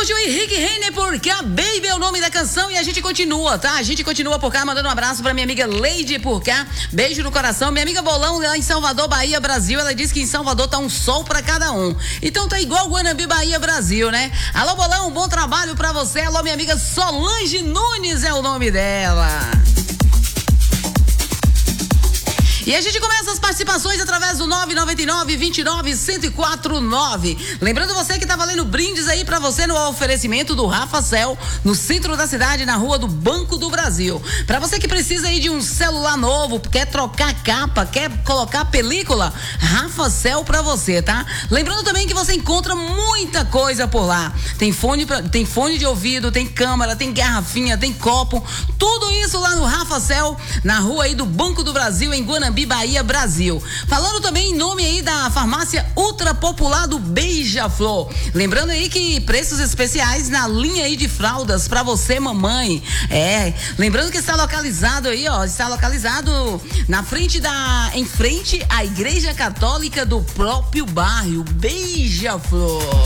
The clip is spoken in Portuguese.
curtiu Henrique Renner porque a Baby é o nome da canção e a gente continua, tá? A gente continua por cá, mandando um abraço pra minha amiga Leide por cá. Beijo no coração. Minha amiga Bolão lá em Salvador, Bahia, Brasil. Ela disse que em Salvador tá um sol pra cada um. Então tá igual Guanambi, Bahia, Brasil, né? Alô, Bolão, bom trabalho pra você. Alô, minha amiga Solange Nunes é o nome dela. E a gente começa as participações através do 999-29-1049. Lembrando você que tá valendo brindes aí pra você no oferecimento do Rafa Cell, no centro da cidade, na rua do Banco do Brasil. Pra você que precisa aí de um celular novo, quer trocar capa, quer colocar película, Rafa Cell pra você, tá? Lembrando também que você encontra muita coisa por lá. Tem fone de ouvido, tem câmera, tem garrafinha, tem copo, tudo isso lá no Rafa Cell, na rua aí do Banco do Brasil, em Guanambi, Bahia, Brasil. Falando também em nome aí da farmácia ultra popular do Beija-Flor. Lembrando aí que preços especiais na linha aí de fraldas pra você, mamãe. Lembrando que está localizado aí, ó, está localizado em frente à Igreja Católica do próprio bairro Beija-Flor.